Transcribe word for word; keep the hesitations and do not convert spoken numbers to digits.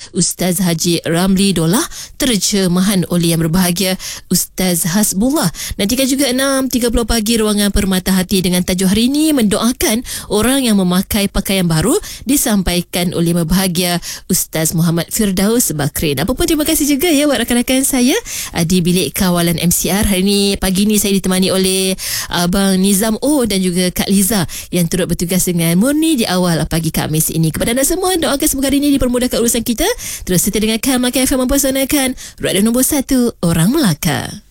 Ustaz Haji Ramli Dolah, terjemahan oleh Yang Berbahagia Ustaz Hasbullah. Nantikan juga enam tiga puluh pagi Ruangan Permata Hati dengan tajuk hari ini mendoakan orang yang memakai pakaian baru, disampaikan oleh Yang Berbahagia Ustaz Muhammad Firdaus Bakrin. Apa pun terima kasih juga ya buat rakan-rakan saya di bilik kawalan M C R. Hari ini pagi ni saya ditemani oleh Abang Nizam O dan juga Kak Liza yang turut bertugas dengan Murni di awal pagi Khamis ini. Kepada anda semua, doakan semoga hari ini dipermudahkan urusan kita. Terus setia dengan Melaka F M mempersanakan Radio Nombor satu Orang Melaka.